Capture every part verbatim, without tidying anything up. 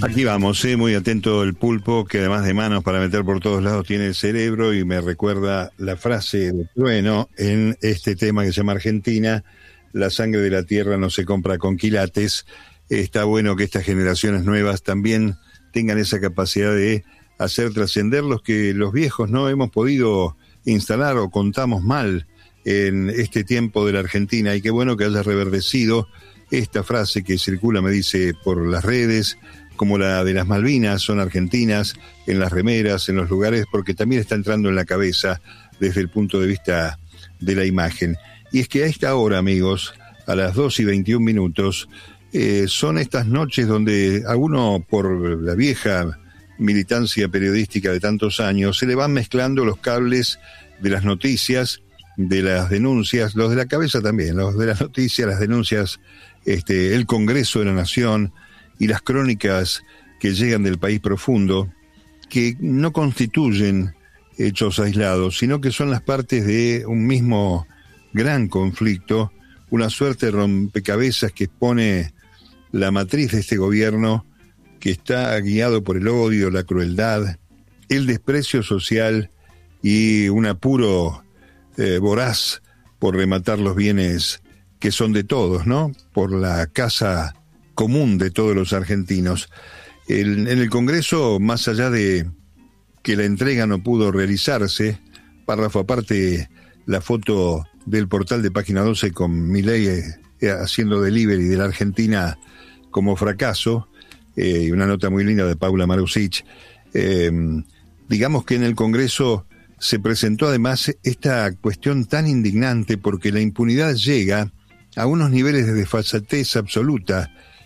Aquí vamos, ¿eh? Muy atento el pulpo, que además de manos para meter por todos lados tiene el cerebro, y me recuerda la frase de Trueno en este tema que se llama Argentina: la sangre de la tierra no se compra con quilates. Está bueno que estas generaciones nuevas también tengan esa capacidad de hacer trascender los que los viejos no hemos podido instalar o contamos mal en este tiempo de la Argentina. Y qué bueno que haya reverdecido esta frase que circula, me dice, por las redes, como la de las Malvinas son argentinas, en las remeras, en los lugares, porque también está entrando en la cabeza desde el punto de vista de la imagen. Y es que a esta hora, amigos, a las dos y veintiún minutos, eh, son estas noches donde a uno, por la vieja militancia periodística de tantos años, se le van mezclando los cables de las noticias, de las denuncias, los de la cabeza también, los de las noticias, las denuncias, este, el Congreso de la Nación y las crónicas que llegan del país profundo, que no constituyen hechos aislados, sino que son las partes de un mismo gran conflicto, una suerte de rompecabezas que expone la matriz de este gobierno, que está guiado por el odio, la crueldad, el desprecio social y un apuro eh, voraz por rematar los bienes que son de todos, ¿no? Por la casa común de todos los argentinos. El, en el Congreso, más allá de que la entrega no pudo realizarse, párrafo aparte, la foto del portal de Página doce con Milei eh, haciendo delivery de la Argentina como fracaso, y eh, una nota muy linda de Paula Marusic. Eh, digamos que en el Congreso se presentó además esta cuestión tan indignante, porque la impunidad llega a unos niveles de desfachatez absoluta.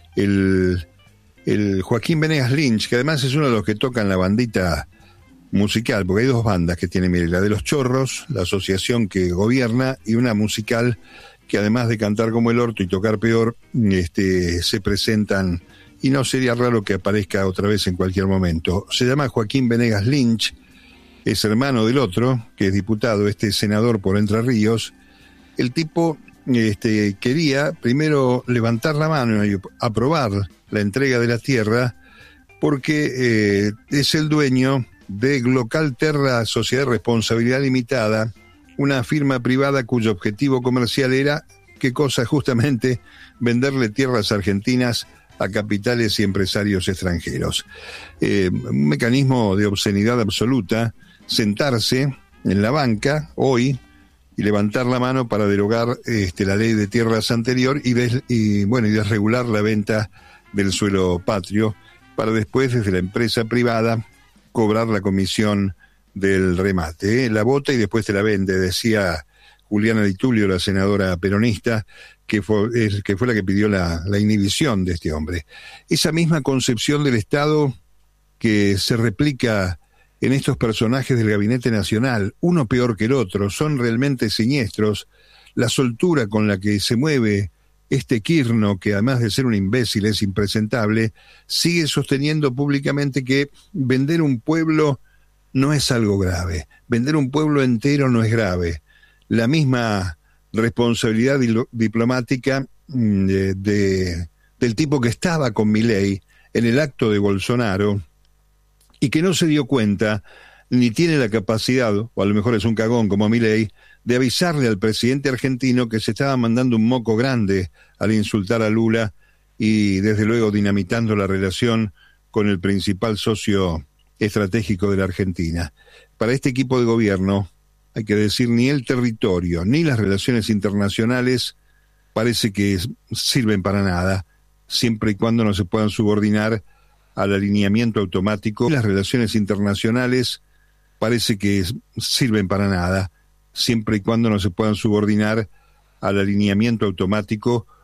El, el Joaquín Venegas Lynch, que además es uno de los que tocan la bandita musical, porque hay dos bandas que tiene Milei, la de los Chorros, la asociación que gobierna, y una musical que además de cantar como el orto y tocar peor, este, se presentan, y no sería raro que aparezca otra vez en cualquier momento. Se llama Joaquín Venegas Lynch, es hermano del otro, que es diputado, este senador por Entre Ríos. El tipo este, quería primero levantar la mano y aprobar la entrega de la tierra, porque eh, es el dueño de Glocal Terra Sociedad de Responsabilidad Limitada, una firma privada cuyo objetivo comercial era, ¿qué cosa? Justamente venderle tierras argentinas a capitales y empresarios extranjeros. Eh, un mecanismo de obscenidad absoluta, sentarse en la banca hoy y levantar la mano para derogar este, la ley de tierras anterior y, des, y, bueno, y desregular la venta del suelo patrio, para después desde la empresa privada cobrar la comisión del remate, ¿eh? La bota y después te la vende, decía Juliana Di Tulio, la senadora peronista, que fue, es, que fue la que pidió la, la inhibición de este hombre. Esa misma concepción del Estado que se replica en estos personajes del Gabinete Nacional, uno peor que el otro, son realmente siniestros. La soltura con la que se mueve este Quirno, que además de ser un imbécil es impresentable, sigue sosteniendo públicamente que vender un pueblo no es algo grave, vender un pueblo entero no es grave. La misma responsabilidad dilo- diplomática de, de, del tipo que estaba con Milei en el acto de Bolsonaro y que no se dio cuenta, ni tiene la capacidad, o a lo mejor es un cagón como Milei, de avisarle al presidente argentino que se estaba mandando un moco grande al insultar a Lula y desde luego dinamitando la relación con el principal socio estratégico de la Argentina. Para este equipo de gobierno, hay que decir, ni el territorio ni las relaciones internacionales parece que sirven para nada, siempre y cuando no se puedan subordinar al alineamiento automático. Las relaciones internacionales parece que sirven para nada, siempre y cuando no se puedan subordinar al alineamiento automático